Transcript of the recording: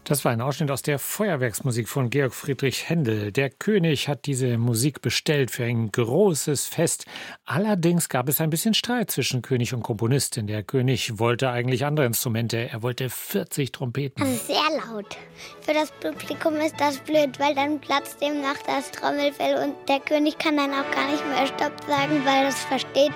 Das war ein Ausschnitt aus der Feuerwerksmusik von Georg Friedrich Händel. Der König hat diese Musik bestellt für ein großes Fest. Allerdings gab es ein bisschen Streit zwischen König und Komponistin. Der König wollte eigentlich andere Instrumente. Er wollte 40 Trompeten. Das ist sehr laut. Für das Publikum ist das blöd, weil dann platzt demnach das Trommelfell und der König kann dann auch gar nicht mehr Stopp sagen, weil das versteht